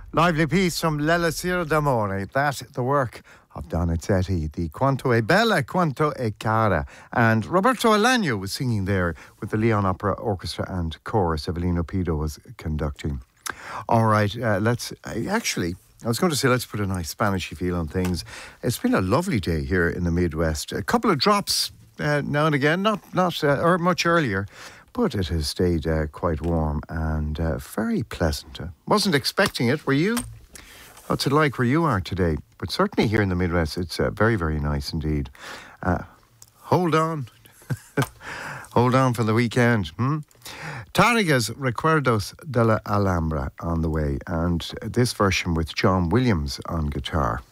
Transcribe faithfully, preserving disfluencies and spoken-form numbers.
Lively piece from L'Elixir d'Amore. That, the work of Donizetti, the Quanto è bella, quanto è cara. And Roberto Alagno was singing there with the Leon Opera Orchestra and Chorus. Evelino Pido was conducting. All right, uh, let's... Uh, actually, I was going to say let's put a nice Spanishy feel on things. It's been a lovely day here in the Midwest. A couple of drops uh, now and again, not, not uh, or much earlier. But it has stayed uh, quite warm and uh, very pleasant. Uh, wasn't expecting it, were you? What's it like where you are today? But certainly here in the Midwest, it's uh, very, very nice indeed. Uh, hold on. Hold on for the weekend. Hmm? Tárraga's Recuerdos de la Alhambra on the way, and this version with John Williams on guitar.